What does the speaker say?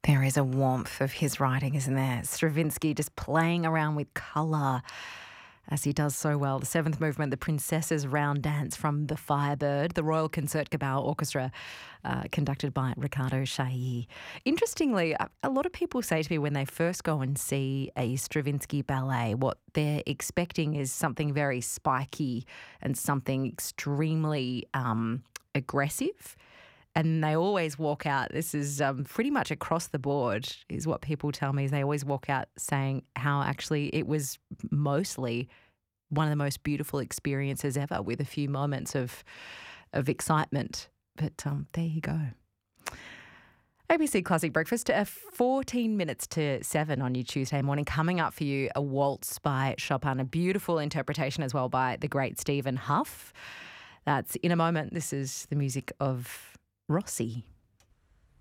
There is a warmth of his writing, isn't there? Stravinsky just playing around with colour as he does so well. The seventh movement, The Princess's Round Dance from The Firebird, the Royal Concertgebouw Orchestra, conducted by Riccardo Chailly. Interestingly, a lot of people say to me when they first go and see a Stravinsky ballet, what they're expecting is something very spiky and something extremely aggressive. And they always walk out, this is pretty much across the board, is what people tell me, is they always walk out saying how actually it was mostly one of the most beautiful experiences ever, with a few moments of excitement. But there you go. ABC Classic Breakfast, 14 minutes to 7 on your Tuesday morning. Coming up for you, a waltz by Chopin, a beautiful interpretation as well by the great Stephen Hough. That's in a moment. This is the music of Rossi.